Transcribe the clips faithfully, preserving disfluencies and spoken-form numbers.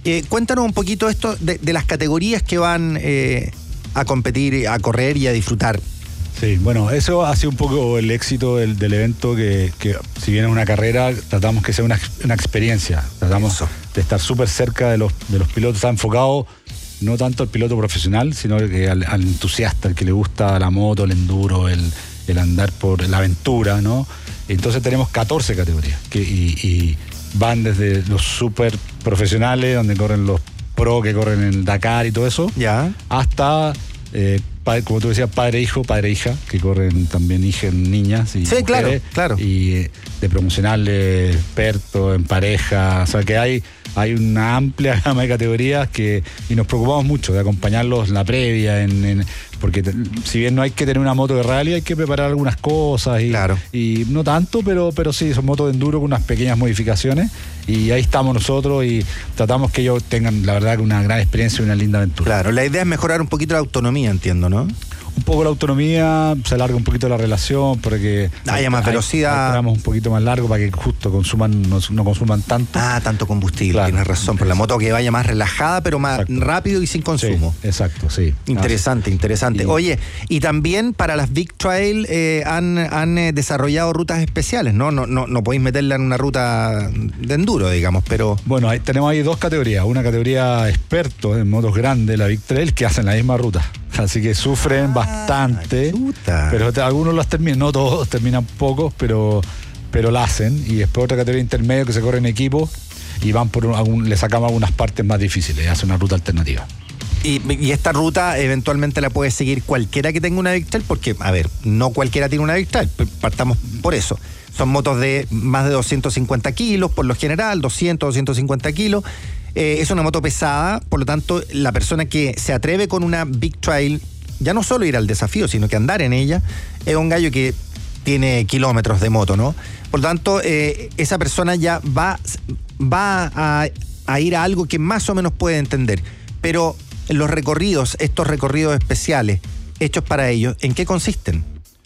Eh, cuéntanos un poquito esto de, de las categorías que van eh, a competir, a correr y a disfrutar. Sí, bueno, eso ha sido un poco el éxito del, del evento, que, que si bien es una carrera, tratamos que sea una, una experiencia, tratamos eso. de estar súper cerca de los, de los pilotos, está enfocado no tanto al piloto profesional, sino que al, al entusiasta, al que le gusta la moto, el enduro, el, el andar por la aventura, ¿no? Entonces tenemos catorce categorías que, y, y van desde los súper profesionales, donde corren los pro, que corren el Dakar y todo eso, ya, hasta... Eh, como tú decías, padre-hijo, padre-hija, que corren también hijas, niñas y sí, mujeres, claro, claro. Y eh, de promocionales, expertos, en pareja, o sea que hay, hay una amplia gama de categorías que, y nos preocupamos mucho de acompañarlos en la previa, en, en, porque te, si bien no hay que tener una moto de rally, hay que preparar algunas cosas y, claro. y no tanto, pero, pero sí, son motos de enduro con unas pequeñas modificaciones, y ahí estamos nosotros y tratamos que ellos tengan, la verdad, una gran experiencia y una linda aventura. Claro, la idea es mejorar un poquito la autonomía, entiendo, ¿no? Un poco la autonomía, se alarga un poquito la relación porque haya más hay, velocidad. Hay un poquito más largo para que justo consuman, no, no consuman tanto. Ah, tanto combustible, claro. Tienes razón. Por la moto que vaya más relajada, pero más exacto. rápido y sin consumo. Sí, exacto, sí. Interesante, interesante. Y, Oye, y también para las Big Trail eh, han, han eh, desarrollado rutas especiales, ¿no? No, no, no podéis meterla en una ruta de enduro, digamos, pero... Bueno, ahí, tenemos ahí dos categorías. Una categoría expertos en motos grandes, la Big Trail, que hacen la misma ruta. Así que sufren ah, bastante, chuta. Pero algunos las terminan, no todos, terminan pocos, pero, pero la hacen. Y después otra categoría intermedio que se corre en equipo y van por un, algún, le sacamos algunas partes más difíciles y hacen una ruta alternativa. Y, y esta ruta eventualmente la puede seguir cualquiera que tenga una Big Trail, porque, a ver, no cualquiera tiene una Big Trail, partamos por eso. Son motos de más de doscientos cincuenta kilos, por lo general, doscientos, doscientos cincuenta kilos. Eh, es una moto pesada, por lo tanto, la persona que se atreve con una Big Trail, ya no solo ir al desafío, sino que andar en ella, es un gallo que tiene kilómetros de moto, ¿no? Por lo tanto, eh, esa persona ya va, va a, a ir a algo que más o menos puede entender. Pero los recorridos, estos recorridos especiales, hechos para ellos, ¿en qué consisten?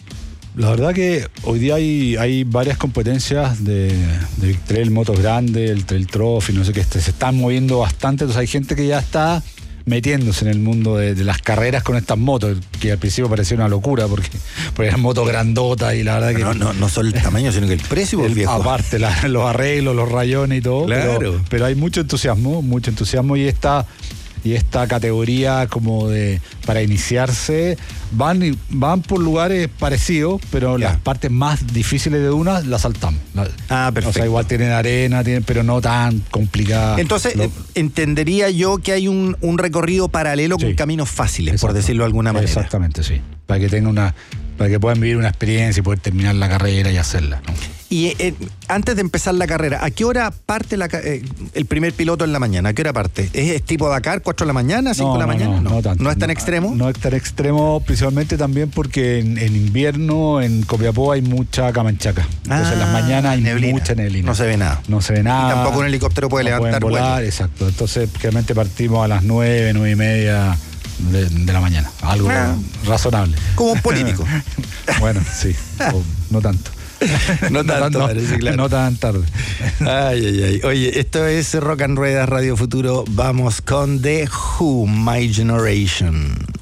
La verdad que hoy día hay, hay varias competencias de, de Big Trail, motos grandes, el Trail Trophy, no sé qué, se están moviendo bastante, entonces hay gente que ya está metiéndose en el mundo de, de las carreras con estas motos, que al principio parecía una locura porque, porque eran motos grandotas y la verdad que... No, no, no solo el tamaño, sino que el precio, el, viejo. Aparte, la, los arreglos, los rayones y todo, claro. pero, pero hay mucho entusiasmo, mucho entusiasmo y esta... Y esta categoría como de para iniciarse van van por lugares parecidos, pero yeah. las partes más difíciles de una las saltamos. Ah, perfecto. O sea, igual tienen arena, tienen, pero no tan complicada. Entonces, Lo... entendería yo que hay un, un recorrido paralelo sí. con caminos fáciles, exacto. por decirlo de alguna manera. Exactamente, sí. Para que tenga una, para que puedan vivir una experiencia y poder terminar la carrera y hacerla, ¿no? Y eh, antes de empezar la carrera, ¿a qué hora parte la, eh, el primer piloto en la mañana? ¿A qué hora parte? ¿Es tipo Dakar, cuatro de la mañana, cinco no, de la no, mañana? No, no, tanto. ¿No es tan no, extremo? No es tan extremo, principalmente también porque en, en invierno en Copiapó hay mucha camanchaca. Entonces ah, en las mañanas hay neblina. mucha neblina. No se ve nada. No se ve nada. Y tampoco un helicóptero puede no levantar volar, vuelo. Exacto. Entonces, realmente partimos a las nueve, nueve y media de, de la mañana. Algo ah. razonable. Como un político. Bueno, sí. o, no tanto. No tanto, no, parece, claro. No tan tarde. Ay, ay, ay. Oye, esto es Rock and Ruedas Radio Futuro. Vamos con The Who, My Generation.